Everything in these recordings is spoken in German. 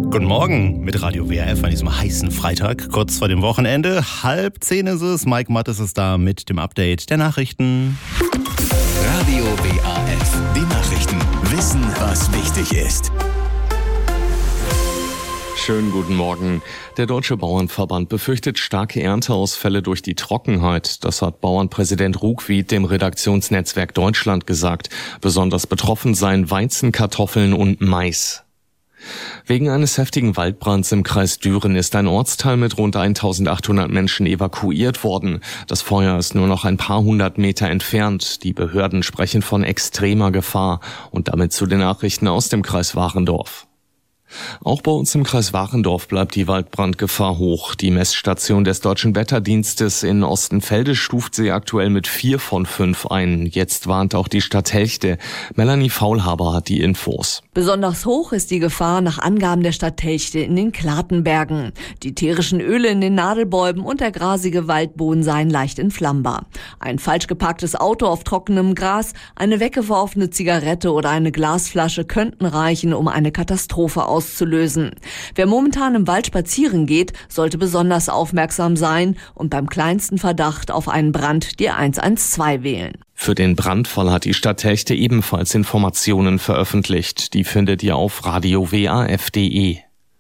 Guten Morgen mit Radio WRF an diesem heißen Freitag, kurz vor dem Wochenende. 9:30 ist es. Mike Mattes ist da mit dem Update der Nachrichten. Radio WRF, die Nachrichten. Wissen, was wichtig ist. Schönen guten Morgen. Der Deutsche Bauernverband befürchtet starke Ernteausfälle durch die Trockenheit. Das hat Bauernpräsident Ruckwied dem Redaktionsnetzwerk Deutschland gesagt. Besonders betroffen seien Weizen, Kartoffeln und Mais. Wegen eines heftigen Waldbrands im Kreis Düren ist ein Ortsteil mit rund 1800 Menschen evakuiert worden. Das Feuer ist nur noch ein paar hundert Meter entfernt. Die Behörden sprechen von extremer Gefahr. Und damit zu den Nachrichten aus dem Kreis Warendorf. Auch bei uns im Kreis Warendorf bleibt die Waldbrandgefahr hoch. Die Messstation des Deutschen Wetterdienstes in Ostenfelde stuft sie aktuell mit 4 von 5 ein. Jetzt warnt auch die Stadt Telchte. Melanie Faulhaber hat die Infos. Besonders hoch ist die Gefahr nach Angaben der Stadt Telchte in den Klatenbergen. Die tierischen Öle in den Nadelbäumen und der grasige Waldboden seien leicht entflammbar. Ein falsch geparktes Auto auf trockenem Gras, eine weggeworfene Zigarette oder eine Glasflasche könnten reichen, um eine Katastrophe auszulösen. Wer momentan im Wald spazieren geht, sollte besonders aufmerksam sein und beim kleinsten Verdacht auf einen Brand die 112 wählen. Für den Brandfall hat die Stadt Telchte ebenfalls Informationen veröffentlicht. Die findet ihr auf radiowaf.de.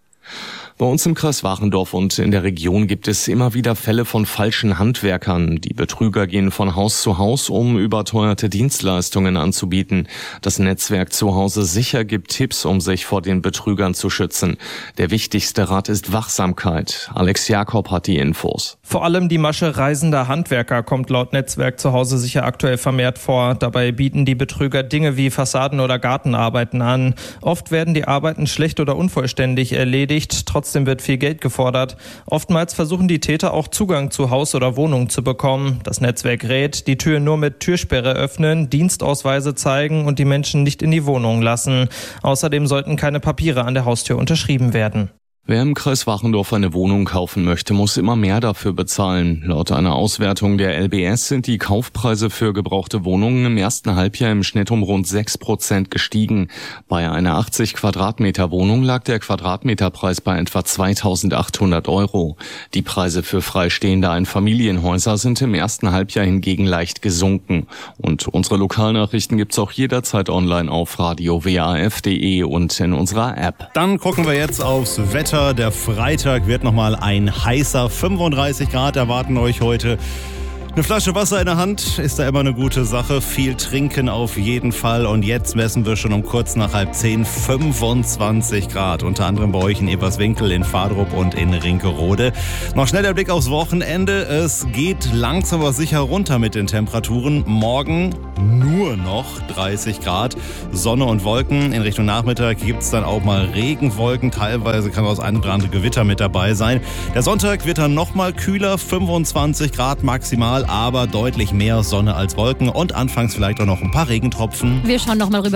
Bei uns im Kreis Warendorf und in der Region gibt es immer wieder Fälle von falschen Handwerkern. Die Betrüger gehen von Haus zu Haus, um überteuerte Dienstleistungen anzubieten. Das Netzwerk Zuhause sicher gibt Tipps, um sich vor den Betrügern zu schützen. Der wichtigste Rat ist Wachsamkeit. Alex Jakob hat die Infos. Vor allem die Masche reisender Handwerker kommt laut Netzwerk Zuhause sicher aktuell vermehrt vor. Dabei bieten die Betrüger Dinge wie Fassaden- oder Gartenarbeiten an. Oft werden die Arbeiten schlecht oder unvollständig erledigt. Trotzdem wird viel Geld gefordert. Oftmals versuchen die Täter auch Zugang zu Haus oder Wohnung zu bekommen. Das Netzwerk rät, die Tür nur mit Türsperre öffnen, Dienstausweise zeigen und die Menschen nicht in die Wohnung lassen. Außerdem sollten keine Papiere an der Haustür unterschrieben werden. Wer im Kreis Warendorf eine Wohnung kaufen möchte, muss immer mehr dafür bezahlen. Laut einer Auswertung der LBS sind die Kaufpreise für gebrauchte Wohnungen im ersten Halbjahr im Schnitt um rund 6% gestiegen. Bei einer 80 Quadratmeter Wohnung lag der Quadratmeterpreis bei etwa 2.800 €. Die Preise für freistehende Einfamilienhäuser sind im ersten Halbjahr hingegen leicht gesunken. Und unsere Lokalnachrichten gibt's auch jederzeit online auf radiowaf.de und in unserer App. Dann gucken wir jetzt aufs Wetter. Der Freitag wird nochmal ein heißer 35 Grad erwarten euch heute. Eine Flasche Wasser in der Hand ist da immer eine gute Sache. Viel trinken auf jeden Fall. Und jetzt messen wir schon um kurz nach 9:30 25 Grad. Unter anderem bei euch in Eberswinkel, in Vardrup und in Rinkerode. Noch schnell der Blick aufs Wochenende. Es geht langsam aber sicher runter mit den Temperaturen. Morgen nur noch 30 Grad. Sonne und Wolken. In Richtung Nachmittag gibt es dann auch mal Regenwolken. Teilweise kann auch das eine oder andere Gewitter mit dabei sein. Der Sonntag wird dann nochmal kühler. 25 Grad maximal. Aber deutlich mehr Sonne als Wolken und anfangs vielleicht auch noch ein paar Regentropfen. Wir schauen noch mal rüber